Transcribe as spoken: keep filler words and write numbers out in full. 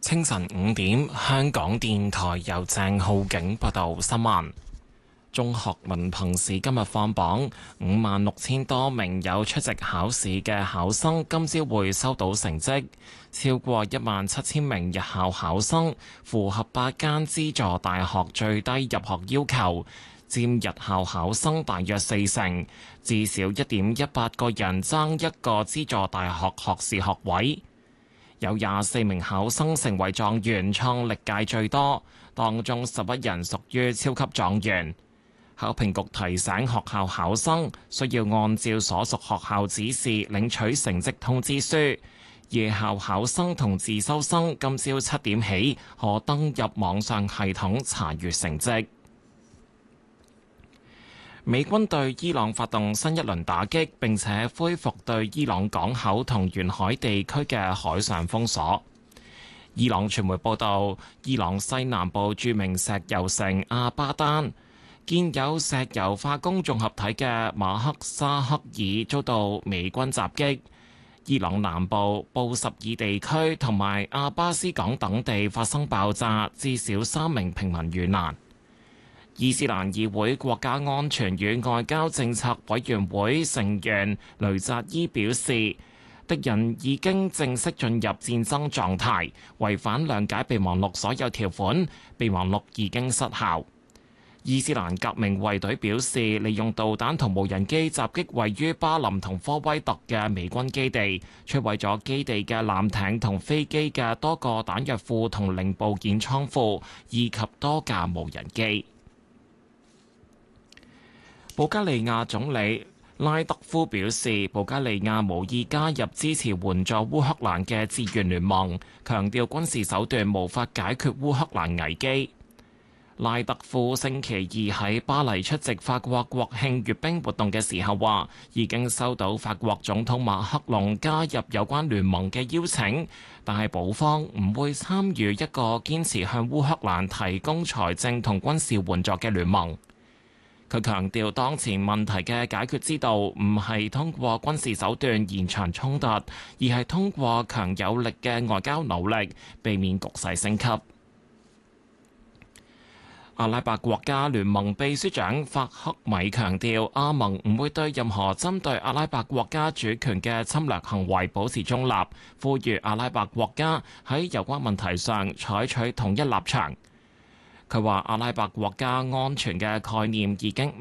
清晨五點，香港電台由鄭浩景報道新聞。中學文憑試今日放榜，五萬六千多名有出席考試嘅考生今朝會收到成績，超過一萬七千名日校考生符合八間資助大學最低入學要求，佔日校考生大約四成，至少一點一八個人爭一個資助大學學士學位。有廿四名考生成為狀元，創歷屆最多，當中十一人屬於超級狀元。考評局提醒學校考生需要按照所屬學校指示領取成績通知書。夜校考生同自修生今朝七點起可登入網上系統查閱成績。美軍對伊朗發動新一輪打擊，並且恢復對伊朗港口同沿海地區嘅海上封鎖。伊朗傳媒報道，伊朗西南部著名石油城阿巴丹建有石油化工綜合體嘅馬克沙克爾遭到美軍襲擊。伊朗南部布什爾地區同埋阿巴斯港等地發生爆炸，至少三名平民遇難。伊斯蘭議會國家安全與外交政策委員會成員雷扎伊表示，敵人已經正式進入戰爭狀態，違反諒解備忘錄所有條款，備忘錄已經失效。伊斯蘭革命衛隊表示，利用導彈同無人機襲擊位於巴林同科威特嘅美軍基地，摧毀咗基地嘅艦艇同飛機嘅多個彈藥庫同零部件倉庫，以及多架無人機。保加利亞總理拉德夫表示，保加利亞無意加入支持援助烏克蘭嘅志願聯盟，強調軍事手段無法解決烏克蘭危機。拉德夫星期二喺巴黎出席法國國慶閱兵活動嘅時候話，已經收到法國總統馬克龍加入有關聯盟嘅邀請，但係保方唔會參與一個堅持向烏克蘭提供財政同軍事援助嘅聯盟。佢強調，當前問題嘅解決之道唔係通過軍事手段延長衝突，而係通過強有力嘅外交努力，避免局勢升級。阿拉伯國家聯盟秘書長法克米強調，阿盟唔會對任何針對阿拉伯國家主權嘅侵略行為保持中立，呼籲阿拉伯國家喺有關問題上採取統一立場。佢話：阿拉伯國家安全嘅概念已經